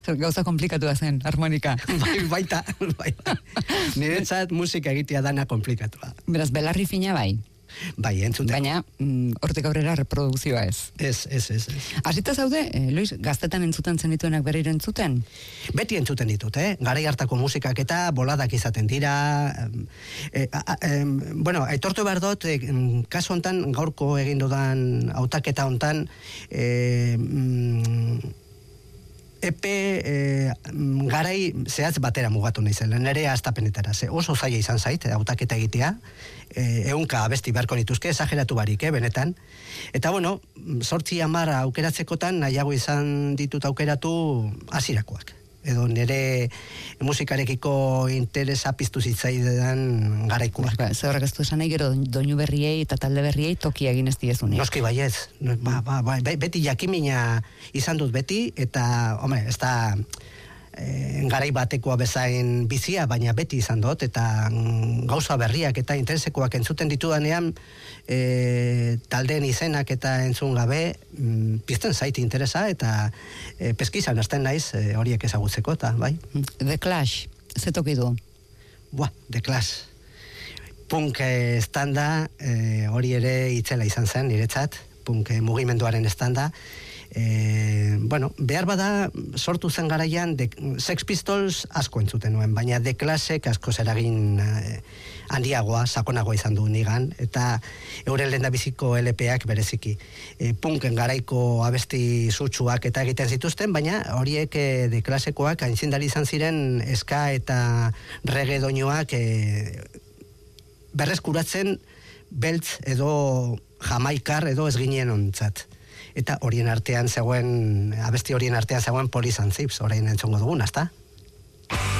Zer gauza komplikatua zen, harmonika. Baita. Niretzat musika egitea dana komplikatua. Beraz, belarri fina bai. Bai, entzuteko. Baina, hortik aurrera reprodukzioa ez. Ez. Hasita zaude, Luis, gaztetan entzuten zenituenak berriro entzuten? Beti entzuten ditut, garai hartako musikak eta boladak izaten dira. Aitortu behar dut, kasu hontan, gaurko egin dudan hautaketa hontan, garai zehatz batera mugatu nahi zen, nire astapenetara, oso zaila izan zait, hautaketa egitea, 100 abesti beharko nituzke, esageratu barik, benetan. Eta 8-10 aukeratzekotan, nahiago izan ditut aukeratu hasirakoak. Edo nire musikarekiko interesa piztu zitzaidan garaikoak. Zer horrek ez du esan nahi gero doinu berriei eta talde berriei tokia egin ez diezunik. Noski baiez. Beti jakimina izan dut beti, eta, ez da garai batekoa bezain bizia, baina beti izan dut, eta gauza berriak eta interesekoak entzuten ditudanean, taldeen izenak eta entzun gabe, pizten zait interesa, eta peskizan hasten naiz horiek ezagutzeko, eta bai. The Clash, ze toki du? The Clash. Punk estanda, hori ere itzela izan zen, niretzat, punk mugimenduaren estanda. Behar bada sortu zen garaian Sex Pistols asko entzuten nuen, baina The Clashek asko zeragin handiagoa, sakonagoa izan du nigan, eta euren lehendabiziko LPak bereziki punken garaiko abesti sutsuak eta egiten zituzten, baina horiek The Clashekoak aintzindari izan ziren ska eta reggae doinuak berreskuratzen beltz edo jamaikar edo ezginen ontzat. Eta horien artean zegoen, abesti horien artean zegoen Police and Thieves, orain entzongo dugun, ezta?